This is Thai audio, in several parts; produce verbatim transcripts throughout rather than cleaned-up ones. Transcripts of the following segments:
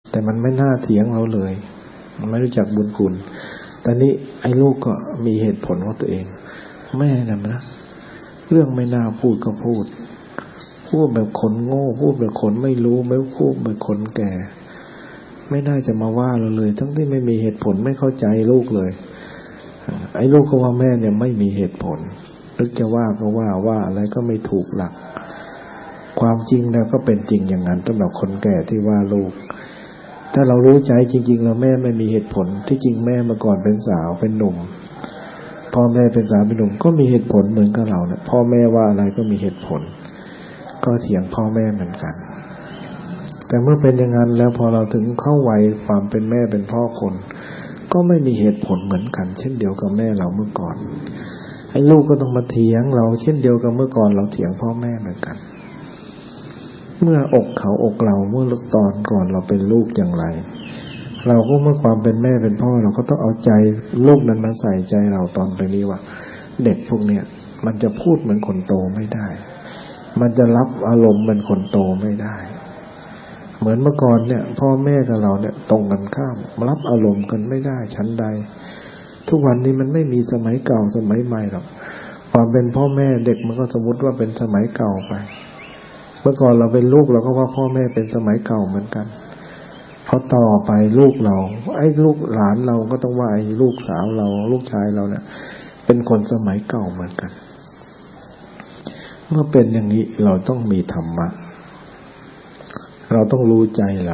แต่มันไม่น่าเถียงเราเลยมันไม่รู้จักบุญคุณแต่นี้ไอ้ลูกก็มีเหตุผลของตัวเองแม่น่ะนะเรื่องไม่น่าพูดก็พูดพูดแบบคนโง่พูดแบบคนไม่รู้ไม่พูดแบบคนแก่ไม่น่าจะมาว่าเราเลยทั้งที่ไม่มีเหตุผลไม่เข้าใจลูกเลยไอ้ลูกก็ว่าแม่เนี่ยไม่มีเหตุผลนึกจะว่าก็ว่าว่าอะไรก็ไม่ถูกหลักความจริงแล้วก็เป็นจริงอย่างนั้นสำหรับคนแก่ที่ว่าลูกถ้าเรารู้ใจจริงๆแล้วแม่ไม่มีเหตุผลที่จริงแม่เมื่อก่อนเป็นสาวเป็นหนุ่มพ่อแม่เป็นสาวเป็นหนุ่มก็มีเหตุผลเหมือนกับเราเนี่ยพ่อแม่ว่าอะไรก็มีเหตุผลก็เถียงพ่อแม่เหมือนกันแต่เมื่อเป็นอย่างนั้นแล้วพอเราถึงเข้าวัยความเป็นแม่เป็นพ่อคนก็ไม่มีเหตุผลเหมือนกันเช่นเดียวกับแม่เราเมื่อก่อนไอ้ลูกก็ต้องมาเถียงเราเช่นเดียวกับเมื่อก่อนเราเถียงพ่อแม่เหมือนกันเมื่ออกเขาอกเราเมื่อตอนก่อนเราเป็นลูกอย่างไรเราก็เมื่อความเป็นแม่เป็นพ่อเราก็ต้องเอาใจลูกนั้นมาใส่ใจเราตอนนี้ว่าเด็กพวกเนี้ยมันจะพูดเหมือนคนโตไม่ได้มันจะรับอารมณ์เหมือนคนโตไม่ได้เหมือนเมื่อก่อนเนี่ยพ่อแม่กับเราเนี่ยตรงกันข้ามรับอารมณ์กันไม่ได้ชั้นใดทุกวันนี้มันไม่มีสมัยเก่าสมัยใหม่หรอกความเป็นพ่อแม่เด็กมันก็สมมติว่าเป็นสมัยเก่าไปเมื่อก่อนเราเป็นลูกเราก็ว่าพ่อแม่เป็นสมัยเก่าเหมือนกันพอต่อไปลูกเราไอ้ลูกหลานเราก็ต้องว่าไอ้ลูกสาวเราลูกชายเราเนี่ยเป็นคนสมัยเก่าเหมือนกันเมื่อเป็นอย่างนี้เราต้องมีธรรมะเราต้องรู้ใจเรา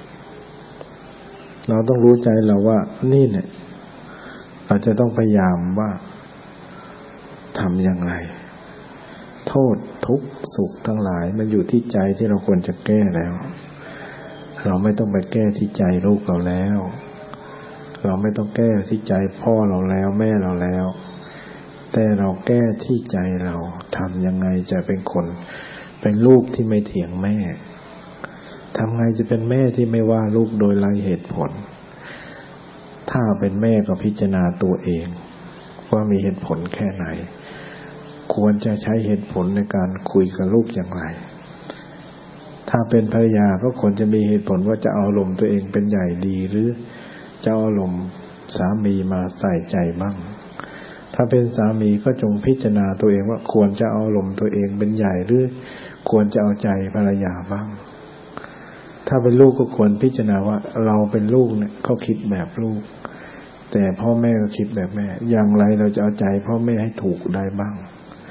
เราต้องรู้ใจเราว่านี่เนี่ยเราจะต้องพยายามว่าทำอย่างไรโทษทุกข์สุขทั้งหลายมันอยู่ที่ใจที่เราควรจะแก้แล้วเราไม่ต้องไปแก้ที่ใจลูกเราแล้วเราไม่ต้องแก้ที่ใจพ่อเราแล้วแม่เราแล้วแต่เราแก้ที่ใจเราทำยังไงจะเป็นคนเป็นลูกที่ไม่เถียงแม่ทำไงจะเป็นแม่ที่ไม่ว่าลูกโดยไร้เหตุผลถ้าเป็นแม่ก็พิจารณาตัวเองว่ามีเหตุผลแค่ไหนควรจะใช้เหตุผลในการคุยกับลูกอย่างไรถ้าเป็นภรรยาก็ควรจะมีเหตุผลว่าจะเอาอารมณ์ตัวเองเป็นใหญ่ดีหรือจะเอาอารมณ์สามีมาใส่ใจบ้างถ้าเป็นสามีก็จงพิจารณาตัวเองว่าควรจะเอาอารมณ์ตัวเองเป็นใหญ่หรือควรจะเอาใจภรรยาบ้างถ้าเป็นลูกก็ควรพิจารณาว่าเราเป็นลูกเนี่ยเขาคิดแบบลูกแต่พ่อแม่ก็คิดแบบแม่อย่างไรเราจะเอาใจพ่อแม่ให้ถูกได้บ้าง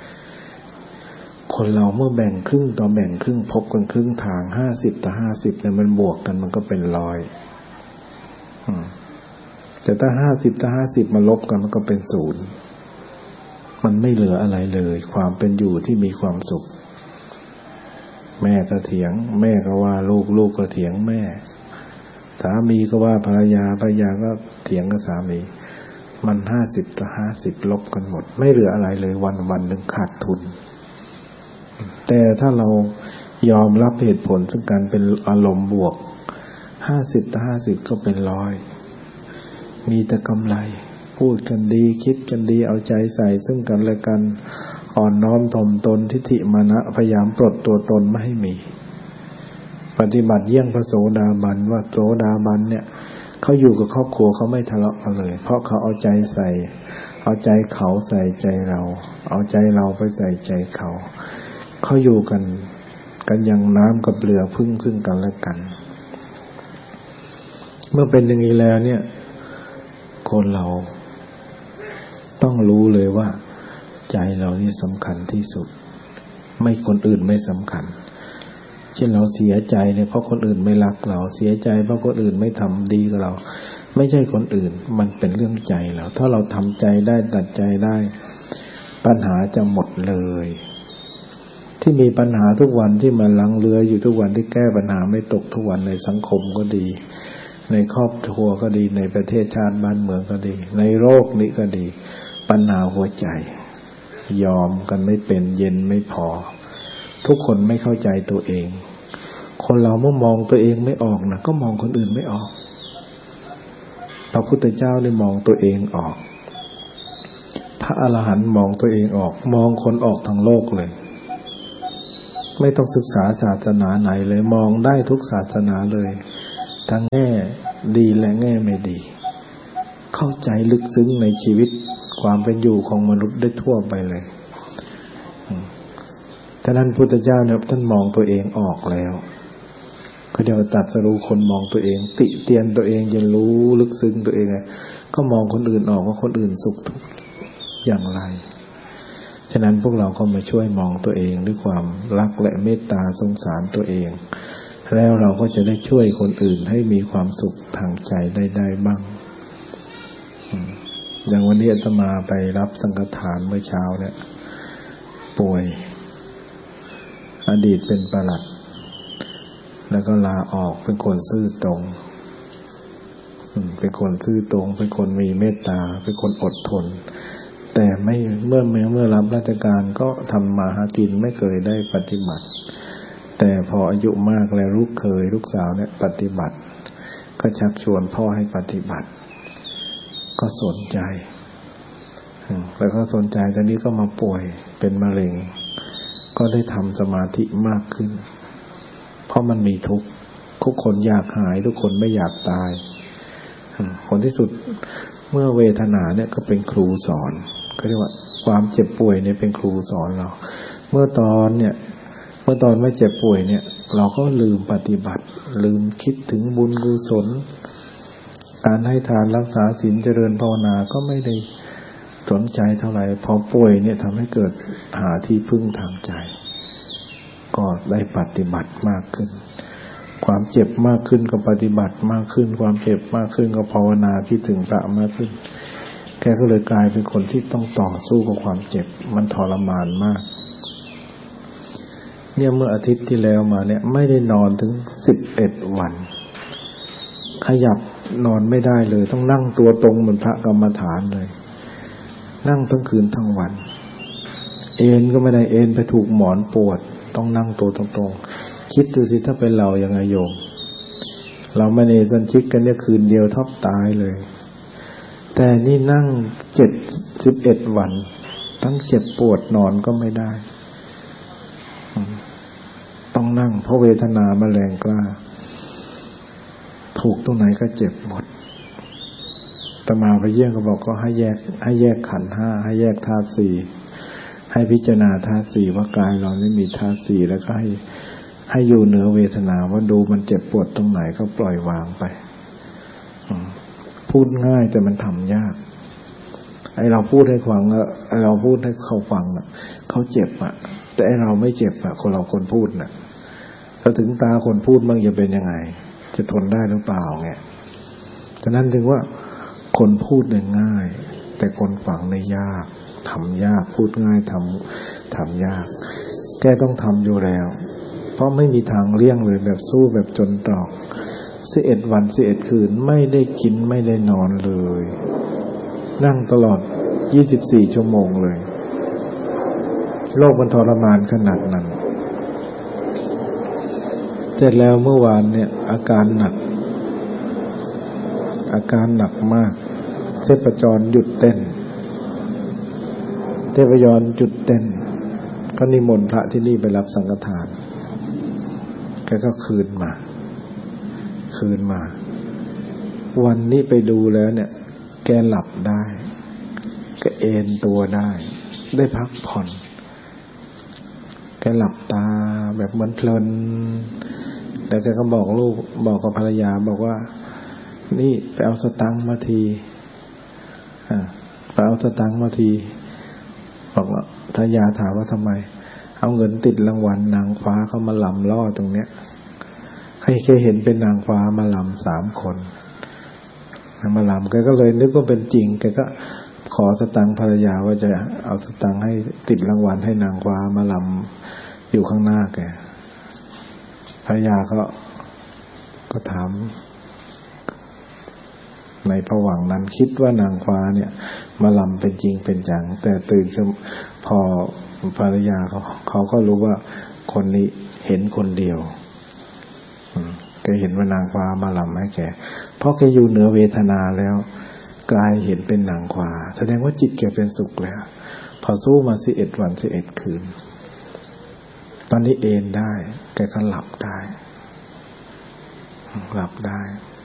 คนเราเมื่อแบ่งครึ่งต่อแบ่งครึ่งพบกันครึ่งทางห้าสิบต่อห้าสิบเนี่ยมันบวกกันมันก็เป็นร้อยแต่ถ้าห้าสิบต่อห้าสิบมาลบกันมันก็เป็นศูนย์มันไม่เหลืออะไรเลยความเป็นอยู่ที่มีความสุขแม่ก็เถียงแม่ก็ว่าลูกลูกก็เถียงแม่สามีก็ว่าภรรยาภรรยาก็เถียงกับสามีมันห้าสิบต่อห้าสิบลบกันหมดไม่เหลืออะไรเลยวันวันหนึ่งขาดทุนแต่ถ้าเรายอมรับเหตุผลซึ่งการเป็นอารมณ์บวกห้าสิบต่อห้าสิบก็เป็นร้อยมีแต่กำไรพูดกันดีคิดกันดีเอาใจใส่ซึ่งกันและกันอ่อนน้อมถ่อมตนทิฏฐิมานะพยายามปลดตัวตนไม่ให้มีปฏิบัติเยี่ยงพระโสดาบันว่าโสดาบันเนี่ยเขาอยู่กับครอบครัวเขาไม่ทะเลาะกันเลยเพราะเขาเอาใจใส่เอาใจเขาใส่ใจเราเอาใจเราไปใส่ใจเขาเขาอยู่กันกันอย่างน้ำกับเรือพึ่งซึ่งกันและกันเมื่อเป็นอย่างนี้แล้วเนี่ยคนเราต้องรู้เลยว่าใจเรานี่สำคัญที่สุดไม่คนอื่นไม่สำคัญเช่นเราเสียใจเนี่ยเพราะคนอื่นไม่รักเราเสียใจเพราะคนอื่นไม่ทำดีกับเราไม่ใช่คนอื่นมันเป็นเรื่องใจเราถ้าเราทำใจได้ตัดใจได้ปัญหาจะหมดเลยที่มีปัญหาทุกวันที่มันลังเรืออยู่ทุกวันที่แก้ปัญหาไม่ตกทุกวันในสังคมก็ดีในครอบครัวก็ดีในประเทศชาติบ้านเมืองก็ดีในโลกนี้ก็ดีปัญหาหัวใจยอมกันไม่เป็นเย็นไม่พอทุกคนไม่เข้าใจตัวเองคนเราเมื่อมองตัวเองไม่ออกนะก็มองคนอื่นไม่ออกพระพุทธเจ้าได้มองตัวเองออกพระอรหันต์มองตัวเองออกมองคนออกทั้งโลกเลยไม่ต้องศึกษาศาสนาไหนเลยมองได้ทุกศาสนาเลยทั้งแง่ดีและแง่ไม่ดีเข้าใจลึกซึ้งในชีวิตความเป็นอยู่ของมนุษย์ได้ทั่วไปเลยฉะนั้นพุทธเจ้าเนี่ยท่านมองตัวเองออกแล้วเขาเรียกว่าตรัสรู้คนมองตัวเองติเตียนตัวเองเรียนรู้ลึกซึ้งตัวเองไงก็มองคนอื่นออกว่าคนอื่นสุขทุกข์อย่างไรฉะนั้นพวกเราก็มาช่วยมองตัวเองด้วยความรักและเมตตาสงสารตัวเองแล้วเราก็จะได้ช่วยคนอื่นให้มีความสุขทางใจได้ได้บ้างอย่างวันนี้อาตมาไปรับสังฆทานเมื่อเช้าเนี่ยป่วยอดีตเป็นปลัดแล้วก็ลาออกเป็นคนซื่อตรงเป็นคนซื่อตรงเป็นคนมีเมตตาเป็นคนอดทนแต่ไม่เมื่อเมื่อรับราชการก็ทำมาหากินไม่เคยได้ปฏิบัติแต่พออายุมากแล้วลูกเคยลูกสาวเนี่ยปฏิบัติก็ชักชวนพ่อให้ปฏิบัติก็สนใจแล้วก็สนใจตอนนี้ก็มาป่วยเป็นมะเร็งก็ได้ทำสมาธิมากขึ้นเพราะมันมีทุกข์ทุกคนอยากหายทุกคนไม่อยากตายผลที่สุดเมื่อเวทนาเนี่ยก็เป็นครูสอนก็เรียกว่าความเจ็บป่วยเนี่ยเป็นครูสอนเราเมื่อตอนเนี่ยเมื่อตอนไม่เจ็บป่วยเนี่ยเราก็ลืมปฏิบัติลืมคิดถึงบุญกุศลการให้ทานรักษาศีลเจริญภาวนาก็ไม่ได้สนใจเท่าไหร่พอป่วยเนี่ยทำให้เกิดหาที่พึ่งทางใจก็ได้ปฏิบัติมากขึ้นความเจ็บมากขึ้นก็ปฏิบัติมากขึ้นความเจ็บมากขึ้นก็ภาวนาคิดถึงพระมากขึ้นแกก็เลยกลายเป็นคนที่ต้องต่อสู้กับความเจ็บมันทรมานมากเนี่ยเมื่ออาทิตย์ที่แล้วมาเนี่ยไม่ได้นอนถึงสิบเอ็ดวันขยับนอนไม่ได้เลยต้องนั่งตัวตรงเหมือนพระกรรมฐานเลยนั่งทั้งคืนทั้งวันเอนก็ไม่ได้เอนไปถูกหมอนปวดต้องนั่งตัวตรงๆคิดดูสิถ้าเป็นเรายังไงโยมเราไม่ได้สันชิกกันเนี่ยคืนเดียวทับตายเลยแต่นี่นั่งเจ็ดสิบเอ็ดวันทั้งเจ็บปวดนอนก็ไม่ได้ต้องนั่งเพราะเวทนามาแรงกล้าถูกตรงไหนก็เจ็บหมดตมาไปเยี่ยมก็บอกก็ให้แยกให้แยกขันธ์ห้าให้แยกธาตุสี่ให้พิจารณาธาตุสี่ว่ากายเราไม่มีธาตุสี่แล้วก็ให้ให้อยู่เหนือเวทนาว่าดูมันเจ็บปวดตรงไหนก็ปล่อยวางไปพูดง่ายแต่มันทำยากไอเราพูดให้ฟังแล้วไอเราพูดให้เขาฟังอ่ะเขาเจ็บอ่ะแต่ไอเราไม่เจ็บอ่ะคนเราคนพูดน่ะถ้าถึงตาคนพูดมั่งจะเป็นยังไงจะทนได้หรือเปล่าไงฉะนั้นถึงว่าคนพูดเนี่ยง่ายแต่คนฟังเนี่ยยากทำยากพูดง่ายทำทำยากแกต้องทำอยู่แล้วเพราะไม่มีทางเลี่ยงเลยแบบสู้แบบจนตรอกสิบเอ็ดวันสิบเอ็ดคืนไม่ได้กินไม่ได้นอนเลยนั่งตลอดยี่สิบสี่ชั่วโมงเลยโลกมันทรมานขนาดนั้นเสร็จแล้วเมื่อวานเนี่ยอาการหนักอาการหนักมากเส้นประจรหยุดเต้นเทพยรหยุดเต้นก็นิมนต์พระที่นี่ไปรับสังฆทานแกก็คืนมาคืนมาวันนี้ไปดูแล้วเนี่ยแกหลับได้แกเอนตัวได้ได้พักผ่อนแกหลับตาแบบเหมือนเพลินแต่แกก็บอกลูกบอกกับภรรยาบอกว่านี่ไปเอาสตังค์มาทีอ่าไปเอาสตังค์มาทีบอกว่าภรรยาถามว่าทำไมเอาเงินติดรางวัลนางฟ้าเขามาลำล่อตรงเนี้ยใครเคยเห็นเป็นนางฟ้ามาลำสามคนมาลำแกก็เลยนึกว่าเป็นจริงแกก็ขอสตังค์ภรรยาว่าจะเอาสตังค์ให้ติดรางวัลให้นางฟ้ามาลำอยู่ข้างหน้าแกภรรยาก็ก็ถามในภวังค์นั้นคิดว่านางฟ้าเนี่ยมาลำเป็นจริงเป็นจังแต่ตื่นขึ้นพอภรรยาเขาเขาก็รู้ว่าคนนี้เห็นคนเดียวแกเห็นว่านางฟ้ามาลำให้แกเพราะแกอยู่เหนือเวทนาแล้วกายเห็นเป็นนางฟ้าแสดงว่าจิตแกเป็นสุขแล้วพอสู้มาสิบเอ็ดวันสิบเอ็ดคืนตอนนี้เอนได้แกก็หลับได้หลับได้